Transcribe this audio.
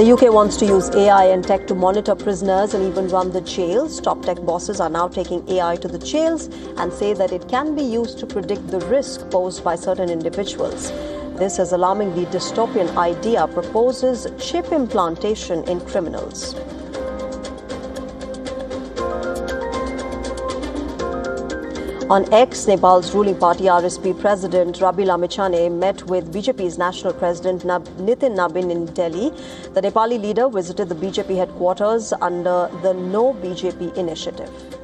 The UK wants to use AI and tech to monitor prisoners and even run the jails. Top tech bosses are now taking AI to the jails and say that it can be used to predict the risk posed by certain individuals. This, as alarmingly dystopian idea, proposes chip implantation in criminals. On X, Nepal's ruling party RSP President Rabi Lamechhane met with BJP's national president Nitin Nabin in Delhi. The Nepali leader visited the BJP headquarters under the No BJP initiative.